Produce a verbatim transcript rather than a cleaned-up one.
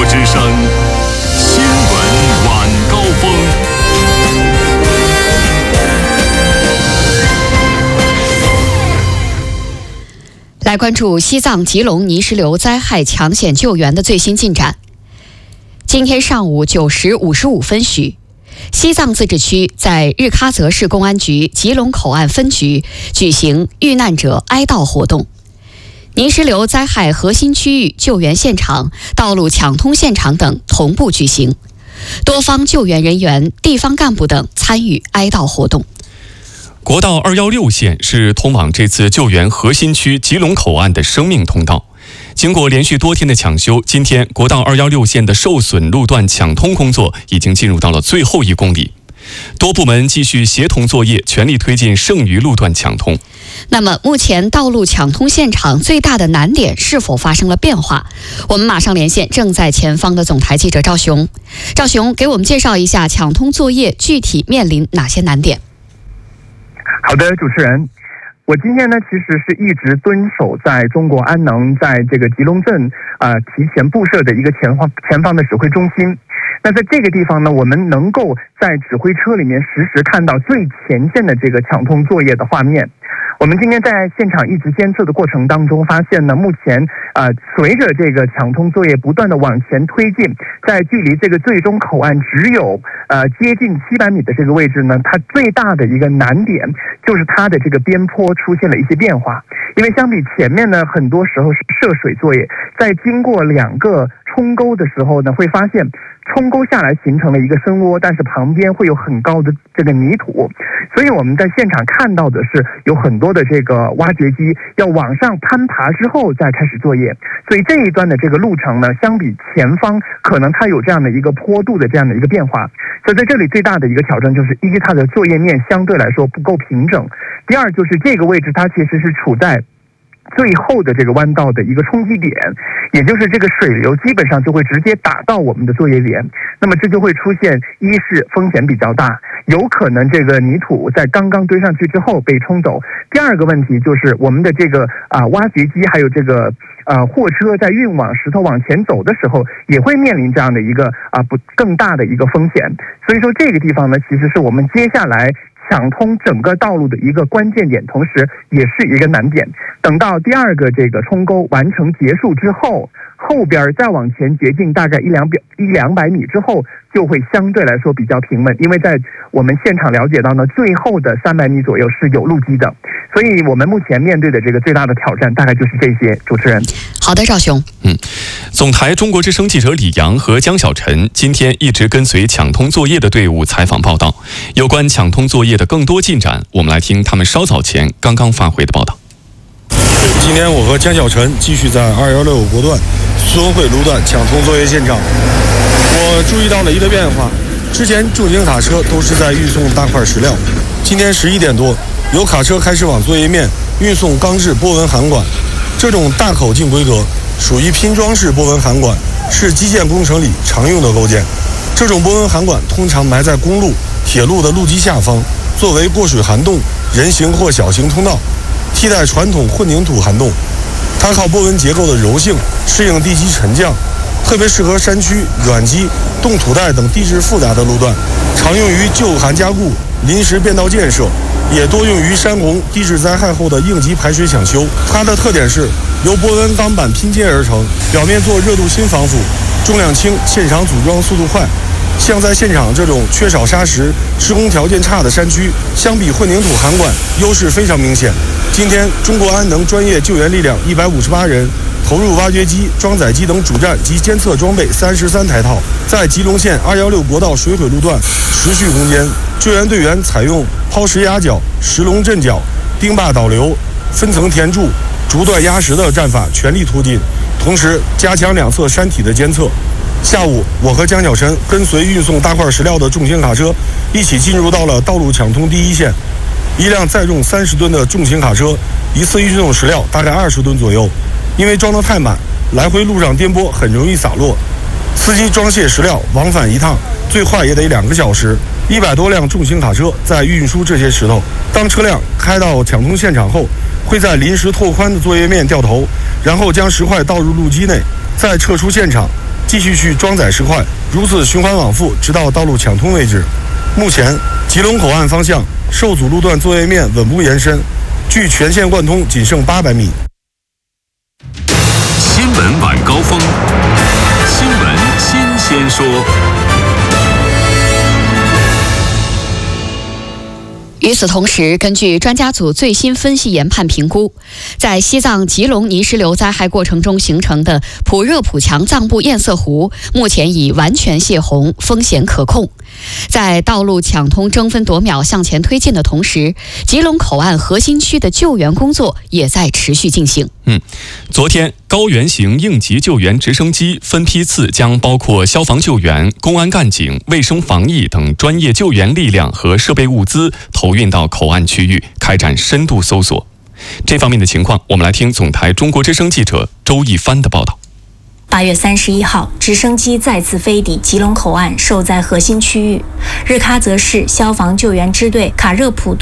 国之声新闻晚高峰。 来关注西藏吉隆泥石流灾害抢险救援的最新进展。今天上午九时五十五分许，西藏自治区在日喀则市公安局吉隆口岸分局举行遇难者哀悼活动。泥石流灾害核心区域救援现场、道路抢通现场等同步举行，多方救援人员、地方干部等参与哀悼活动。 国道二一六线是通往这次救援核心区吉隆口岸的生命通道。经过连续多天的抢修，今天国道二一六线的受损路段抢通工作已经进入到了最后一公里。多部门继续协同作业，全力推进剩余路段抢通。 那么，目前道路抢通现场最大的难点是否发生了变化？我们马上连线正在前方的总台记者赵雄。赵雄，给我们介绍一下抢通作业具体面临哪些难点？ 好的，主持人，我今天呢其实是一直蹲守在中国安能在这个吉隆镇啊、呃、提前布设的一个前方前方的指挥中心。那在这个地方呢，我们能够在指挥车里面实时看到最前线的这个抢通作业的画面。我们今天在现场一直监测的过程当中，发现呢，目前呃随着这个抢通作业不断的往前推进，在距离这个最终口岸只有呃接近七百米的这个位置呢，它最大的一个难点就是它的这个边坡出现了一些变化。因为相比前面呢，很多时候是涉水作业，在经过两个冲沟的时候呢，会发现冲沟下来形成了一个深窝，但是旁边会有很高的这个泥土，所以我们在现场看到的是有很多的这个挖掘机要往上攀爬之后再开始作业，所以这一段的这个路程呢，相比前方可能它有这样的一个坡度的这样的一个变化，所以在这里最大的一个挑战就是一，它的作业面相对来说不够平整；第二就是这个位置它其实是处在最后的这个弯道的一个冲击点，也就是这个水流基本上就会直接打到我们的作业点，那么这就会出现一是风险比较大，有可能这个泥土在刚刚堆上去之后被冲走；第二个问题就是我们的这个啊挖掘机还有这个呃货车在运往石头往前走的时候，也会面临这样的一个啊不更大的一个风险。所以说这个地方呢，其实是我们接下来抢通整个道路的一个关键点，同时也是一个难点。等到第二个这个冲沟完成结束之后，后边再往前掘进大概一两百一两百米之后，就会相对来说比较平稳。因为在我们现场了解到呢，最后的三百米左右是有路基的，所以我们目前面对的这个最大的挑战大概就是这些。主持人， 好的，赵雄。 嗯，总台中国之声记者李阳和江小晨今天一直跟随抢通作业的队伍采访报道。有关抢通作业的更多进展，我们来听他们稍早前刚刚发回的报道。 今天我和江小晨继续在二一六国段孙汇路段抢通作业现场。我注意到了一个变化，之前重型卡车都是在运送大块石料，今天十一点多，有卡车开始往作业面运送钢制波纹涵管。这种大口径规格属于拼装式波纹涵管，是基建工程里常用的构件。这种波纹涵管通常埋在公路、铁路的路基下方，作为过水涵洞、人行或小型通道，替代传统混凝土涵洞。它靠波纹结构的柔性适应地基沉降，特别适合山区、软基、冻土带等地质复杂的路段，常用于旧涵加固、临时变道建设，也多用于山洪地质灾害后的应急排水抢修。它的特点是由波纹钢板拼接而成，表面做热镀锌防腐，重量轻，现场组装速度快。像在现场这种缺少砂石、施工条件差的山区，相比混凝土涵管优势非常明显。今天，中国安能专业救援力量一百五十八人，投入挖掘机、装载机等主站及监测装备三十三台套，在吉隆县二一六国道水毁路段持续攻坚。救援队员采用抛石压脚、石龙镇脚、钉坝导流、分层填筑、逐段压实的战法，全力突进，同时加强两侧山体的监测。下午，我和江小晨跟随运送大块石料的重型卡车，一起进入到了道路抢通第一线。一辆载重三十吨的重型卡车，一次运送石料大概二十吨左右，因为装得太满，来回路上颠簸，很容易洒落。司机装卸石料往返一趟，最快也得两个小时。一百多辆重型卡车在运输这些石头。当车辆开到抢通现场后，会在临时拓宽的作业面掉头，然后将石块倒入路基内，再撤出现场。 继续去装载石块，如此循环往复，直到道路抢通为止。目前，吉隆口岸方向受阻路段作业面稳步延伸，距全线贯通仅剩八百米。 新闻晚高峰，新闻新鲜说。 与此同时，根据专家组最新分析研判评估，在西藏吉隆泥石流灾害过程中形成的普热普强藏布堰塞湖，目前已完全泄洪，风险可控。在道路抢通争分夺秒向前推进的同时，吉隆口岸核心区的救援工作也在持续进行。 嗯，昨天高原型应急救援直升机分批次将包括消防救援、公安干警、卫生防疫等专业救援力量和设备物资投运到口岸区域，开展深度搜索。这方面的情况，我们来听总台中国之声记者周一帆的报道。 八月三十一号，直升机再次飞抵吉隆口岸受灾核心区域，日喀则市消防救援支队卡热普东